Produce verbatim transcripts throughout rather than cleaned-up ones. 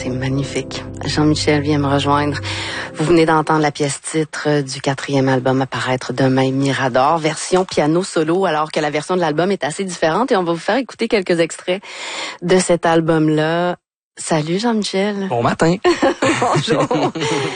c'est magnifique. Jean-Michel vient me rejoindre. Vous venez d'entendre la pièce titre du quatrième album à paraître demain, Mirador, version piano solo, alors que la version de l'album est assez différente et on va vous faire écouter quelques extraits de cet album-là. Salut Jean-Michel. Bon matin. Bonjour.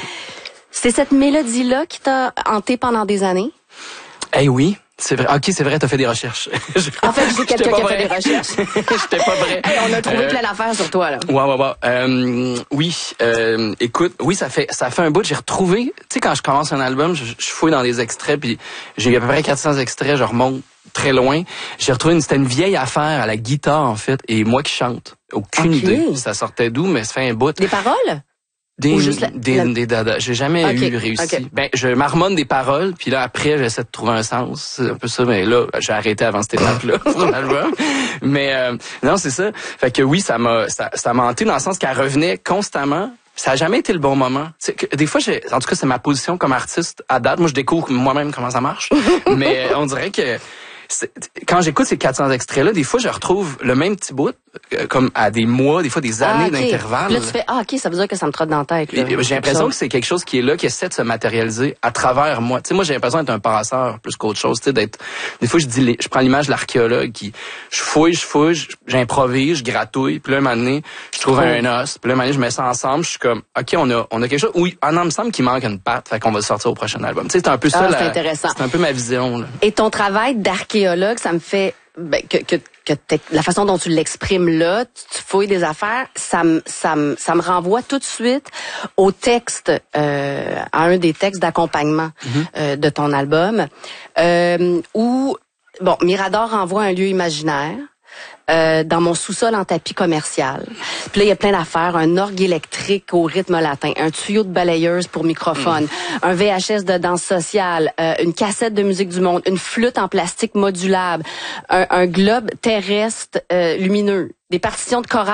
C'est cette mélodie-là qui t'a hanté pendant des années? Eh hey, oui. C'est vrai. Ok, c'est vrai, t'as fait des recherches. En fait, j'ai quelqu'un qui a fait des recherches. J'étais pas vrai. Hey, on a trouvé euh, plein d'affaires sur toi, là. Ouais, ouais, ouais. Euh, oui, euh, écoute, oui, ça fait ça fait un bout. J'ai retrouvé, tu sais, quand je commence un album, je, je fouille dans des extraits, puis j'ai à peu près quatre cents extraits, je remonte très loin. J'ai retrouvé une, c'était une vieille affaire à la guitare, en fait, et moi qui chante. Aucune okay. idée. Ça sortait d'où, mais ça fait un bout. Des paroles? Des, juste la, des, la... des dada. J'ai jamais okay, eu réussi. okay. Ben, je marmonne des paroles, puis là, après, j'essaie de trouver un sens. C'est un peu ça, mais là, j'ai arrêté avant cette étape-là pour l'album. Mais, euh, non, c'est ça. Fait que oui, ça m'a, ça, ça m'a hanté dans le sens qu'elle revenait constamment. Ça a jamais été le bon moment. Que, des fois, j'ai, en tout cas, c'est ma position comme artiste à date. Moi, je découvre moi-même comment ça marche. Mais on dirait que, quand j'écoute ces quatre cents extraits-là, des fois, je retrouve le même petit bout, euh, comme à des mois, des fois des années ah, okay. d'intervalle. Là, tu fais, ah, OK, ça veut dire que ça me trotte dans la tête. Là. J'ai l'impression que c'est quelque chose qui est là, qui essaie de se matérialiser à travers moi. Tu sais, moi, j'ai l'impression d'être un passeur plus qu'autre chose. Tu sais, d'être, des fois, je dis, je prends l'image de l'archéologue qui, je fouille, je fouille, j'improvise, je gratouille, puis là, un moment donné, je trouve oh. un os, puis là, un moment donné, je mets ça ensemble, je suis comme, OK, on a, on a quelque chose. Oui, ah non, il me semble qu'il manque une patte, fait qu'on va le sortir au prochain album. Tu sais, c'est un peu ça, ah, la, c'est intéressant. C'est un peu ma vision, là. Et ton travail d'archéologue, ça me fait, ben, que, que, que la façon dont tu l'exprimes là, tu fouilles des affaires, ça me, ça me, ça me renvoie tout de suite au texte, euh, à un des textes d'accompagnement mm-hmm. euh, de ton album, euh, où, bon, Mirador renvoie un lieu imaginaire. Euh, dans mon sous-sol en tapis commercial. Puis là, il y a plein d'affaires. Un orgue électrique au rythme latin, un tuyau de balayeuse pour microphone, mmh. un V H S de danse sociale, euh, une cassette de musique du monde, une flûte en plastique modulable, un, un globe terrestre euh, lumineux, des partitions de chorale